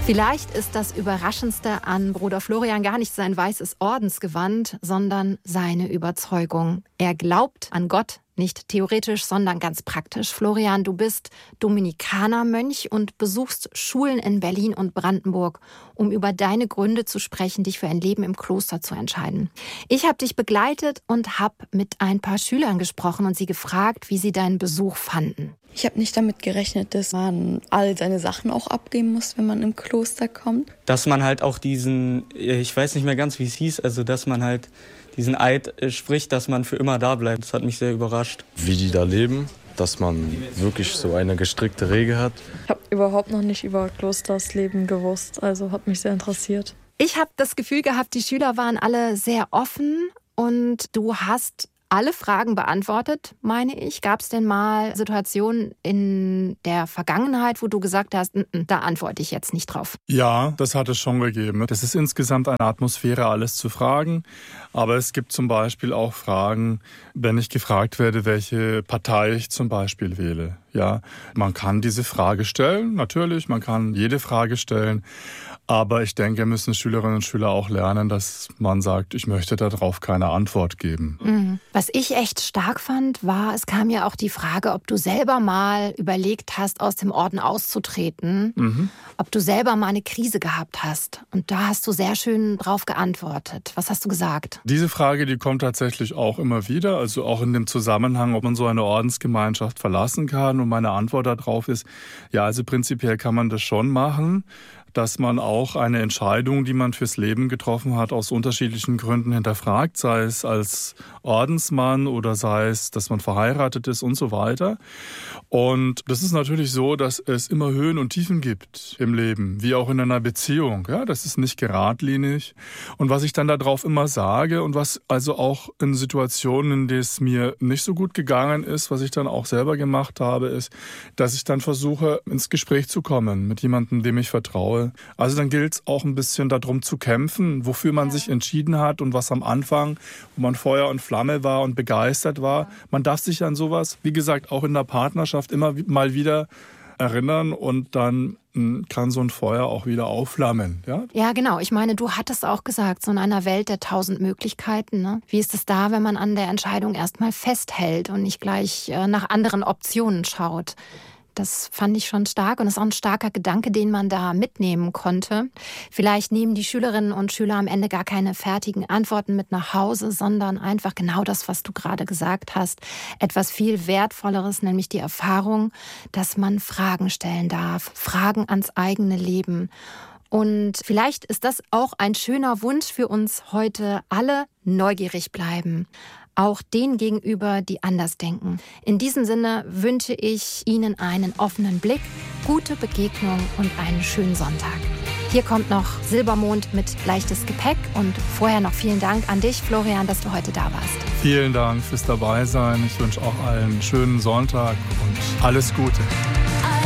Vielleicht ist das Überraschendste an Bruder Florian gar nicht sein weißes Ordensgewand, sondern seine Überzeugung. Er glaubt an Gott, nicht theoretisch, sondern ganz praktisch. Florian, du bist Dominikanermönch und besuchst Schulen in Berlin und Brandenburg, um über deine Gründe zu sprechen, dich für ein Leben im Kloster zu entscheiden. Ich habe dich begleitet und habe mit ein paar Schülern gesprochen und sie gefragt, wie sie deinen Besuch fanden. Ich habe nicht damit gerechnet, dass man all seine Sachen auch abgeben muss, wenn man im Kloster kommt. Dass man halt auch diesen, ich weiß nicht mehr ganz, wie es hieß, also dass man halt diesen Eid spricht, dass man für immer da bleibt. Das hat mich sehr überrascht. Wie die da leben, dass man wirklich so eine gestrickte Regel hat. Ich habe überhaupt noch nicht über Klostersleben gewusst, also hat mich sehr interessiert. Ich habe das Gefühl gehabt, die Schüler waren alle sehr offen und du hast alle Fragen beantwortet, meine ich. Gab es denn mal Situationen in der Vergangenheit, wo du gesagt hast, da antworte ich jetzt nicht drauf? Ja, das hat es schon gegeben. Das ist insgesamt eine Atmosphäre, alles zu fragen. Aber es gibt zum Beispiel auch Fragen, wenn ich gefragt werde, welche Partei ich zum Beispiel wähle. Ja, man kann diese Frage stellen, natürlich, man kann jede Frage stellen. Aber ich denke, müssen Schülerinnen und Schüler auch lernen, dass man sagt, ich möchte darauf keine Antwort geben. Was ich echt stark fand, war, es kam ja auch die Frage, ob du selber mal überlegt hast, aus dem Orden auszutreten, ob du selber mal eine Krise gehabt hast. Und da hast du sehr schön drauf geantwortet. Was hast du gesagt? Diese Frage, die kommt tatsächlich auch immer wieder, also auch in dem Zusammenhang, ob man so eine Ordensgemeinschaft verlassen kann. Und meine Antwort darauf ist, ja, also prinzipiell kann man das schon machen, dass man auch eine Entscheidung, die man fürs Leben getroffen hat, aus unterschiedlichen Gründen hinterfragt, sei es als Ordensmann oder sei es, dass man verheiratet ist und so weiter. Und das ist natürlich so, dass es immer Höhen und Tiefen gibt im Leben, wie auch in einer Beziehung. Ja, das ist nicht geradlinig. Und was ich dann darauf immer sage und was also auch in Situationen, in denen es mir nicht so gut gegangen ist, was ich dann auch selber gemacht habe, ist, dass ich dann versuche, ins Gespräch zu kommen mit jemandem, dem ich vertraue. Also dann gilt es auch ein bisschen darum zu kämpfen, wofür man sich entschieden hat und was am Anfang, wo man Feuer und Flamme war und begeistert war. Man darf sich an sowas, wie gesagt, auch in der Partnerschaft immer mal wieder erinnern und dann kann so ein Feuer auch wieder aufflammen. Ja, genau. Ich meine, du hattest auch gesagt, so in einer Welt der 1000 Möglichkeiten. Ne? Wie ist es da, wenn man an der Entscheidung erstmal festhält und nicht gleich nach anderen Optionen schaut? Das fand ich schon stark und das ist auch ein starker Gedanke, den man da mitnehmen konnte. Vielleicht nehmen die Schülerinnen und Schüler am Ende gar keine fertigen Antworten mit nach Hause, sondern einfach genau das, was du gerade gesagt hast. Etwas viel Wertvolleres, nämlich die Erfahrung, dass man Fragen stellen darf, Fragen ans eigene Leben. Und vielleicht ist das auch ein schöner Wunsch für uns heute alle, neugierig bleiben. Auch denen gegenüber, die anders denken. In diesem Sinne wünsche ich Ihnen einen offenen Blick, gute Begegnung und einen schönen Sonntag. Hier kommt noch Silbermond mit leichtes Gepäck und vorher noch vielen Dank an dich, Florian, dass du heute da warst. Vielen Dank fürs Dabeisein. Ich wünsche auch allen einen schönen Sonntag und alles Gute.